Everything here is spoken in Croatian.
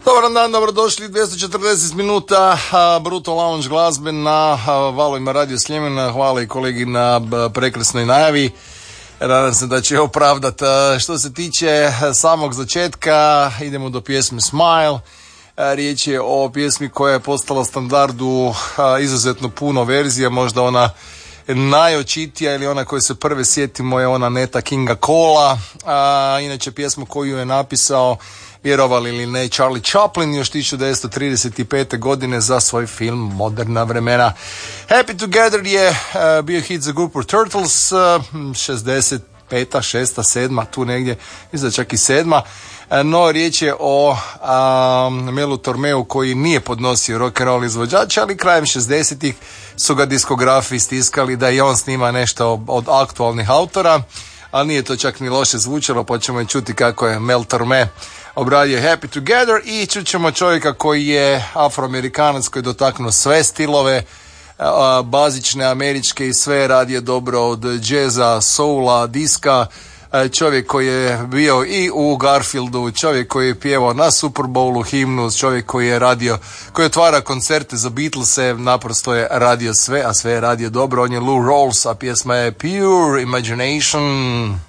Dobar dan, dobrodošli 240 minuta Brutal Lounge glazbe na valovima Radio Sljemena. Hvala i kolegi na prekrasnoj najavi. Nadam se da će opravdati. Što se tiče samog začetka, idemo do pjesme Smile. Riječ je o pjesmi koja je postala standardu izuzetno puno verzija, možda ona najočitija ili ona koju se prve sjetimo je ona Neta Kinga Cola, inače pjesmu koju je napisao, vjerovali ili ne, Charlie Chaplin još 1935. godine za svoj film Moderna vremena. Happy Together je bio hit za grupu Turtles, 65. 6. 7. tu negdje, mislim da čak i 7. No, riječ je o Melu Tormeu koji nije podnosio rock and roll izvođača, ali krajem 60-ih su ga diskografi stiskali da i on snima nešto od aktualnih autora, ali nije to čak ni loše zvučalo, pa ćemo i čuti kako je Mel Torme obradio Happy Together i čućemo čovjeka koji je afroamerikanac, koji je dotaknuo sve stilove bazične američke i sve radio dobro od džeza, soula, diska, čovjek koji je bio i u Garfieldu, čovjek koji je pjevao na Super Bowlu himnu, čovjek koji je radio, koji otvara koncerte za Beatlese, naprosto je radio sve, a sve je radio dobro. On je Lou Rawls, a pjesma je Pure Imagination.